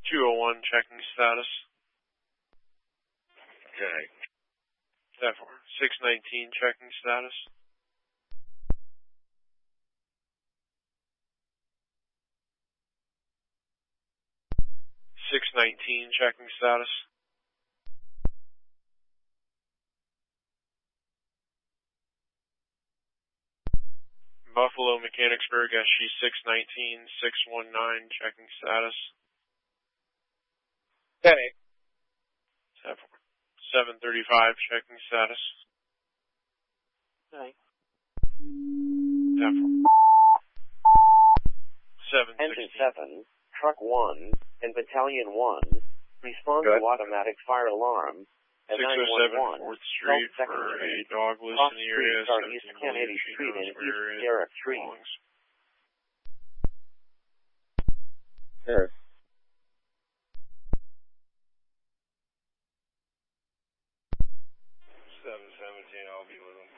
201, checking status. Okay. 619, checking status. Checking status. Buffalo Mechanicsburg SG 619, 619, checking status. 10-8. 735, checking status. 716. Engine 7, Truck 1, and Battalion 1, respond to automatic fire alarm at 607 911, 4th Street for a dog loose in the area. Start East Kennedy Street and East Derrick Street. Sure. 717, I'll be with him.